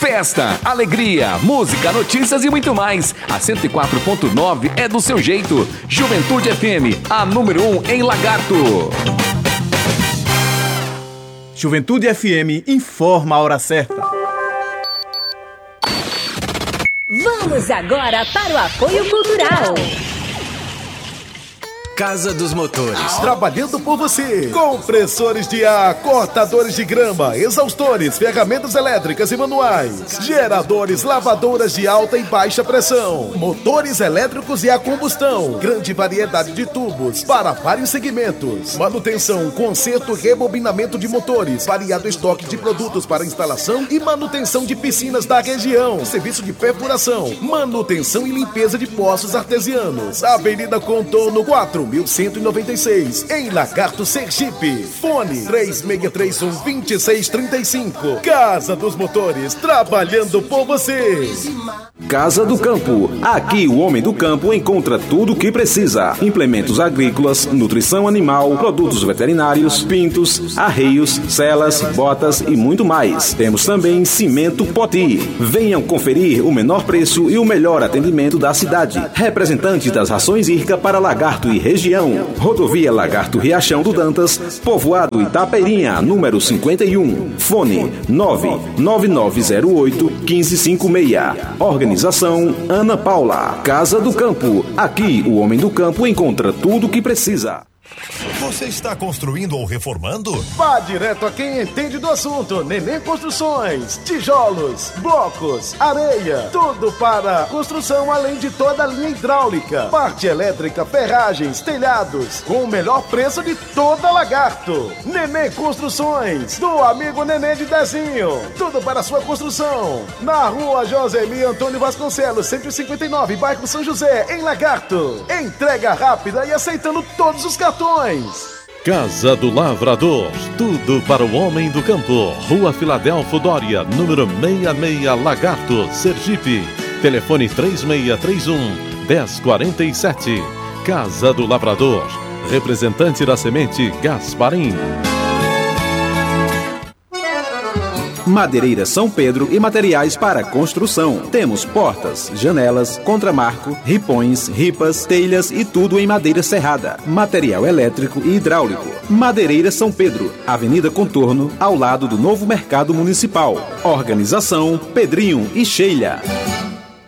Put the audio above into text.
Festa, alegria, música, notícias e muito mais. A 104.9 é do seu jeito. Juventude FM, a número 1 em Lagarto. Juventude FM informa a hora certa. Vamos agora para o apoio cultural. Casa dos Motores. Trabalhando por você. Compressores de ar, cortadores de grama, exaustores, ferramentas elétricas e manuais, geradores, lavadoras de alta e baixa pressão, motores elétricos e a combustão, grande variedade de tubos para vários segmentos, manutenção, conserto e rebobinamento de motores, variado estoque de produtos para instalação e manutenção de piscinas da região, serviço de perfuração, manutenção e limpeza de poços artesianos. Avenida Contorno 4196, em Lagarto, Sergipe. Fone 3631-2635. Casa dos Motores, trabalhando por você. Casa do Campo. Aqui o homem do campo encontra tudo o que precisa: implementos agrícolas, nutrição animal, produtos veterinários, pintos, arreios, celas, botas e muito mais. Temos também cimento Poti. Venham conferir o menor preço e o melhor atendimento da cidade. Representante das rações IRCA para Lagarto e região. Rodovia Lagarto Riachão do Dantas, Povoado Itapeirinha, número 51. Fone 99908-1556. Organização Ana Paula. Casa do Campo. Aqui o homem do campo encontra tudo o que precisa. Você está construindo ou reformando? Vá direto a quem entende do assunto. Neném Construções, tijolos, blocos, areia, tudo para construção, além de toda a linha hidráulica, parte elétrica, ferragens, telhados, com o melhor preço de toda Lagarto. Neném Construções, do amigo Neném de Dezinho, tudo para a sua construção. Na rua Josemi Antônio Vasconcelos, 159, bairro São José, em Lagarto. Entrega rápida e aceitando todos os cartões. Casa do Lavrador, tudo para o homem do campo. Rua Filadelfo Dória, número 66, Lagarto, Sergipe. Telefone 3631-1047. Casa do Lavrador, representante da semente Gasparim. Madeireira São Pedro e materiais para construção. Temos portas, janelas, contramarco, ripões, ripas, telhas e tudo em madeira serrada. Material elétrico e hidráulico. Madeireira São Pedro, Avenida Contorno, ao lado do novo Mercado Municipal. Organização Pedrinho e Sheila.